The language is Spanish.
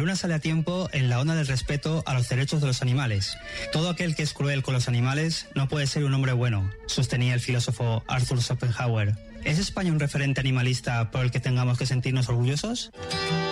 una sale a tiempo en la onda del respeto a los derechos de los animales. Todo aquel que es cruel con los animales no puede ser un hombre bueno, sostenía el filósofo Arthur Schopenhauer. ¿Es España un referente animalista por el que tengamos que sentirnos orgullosos?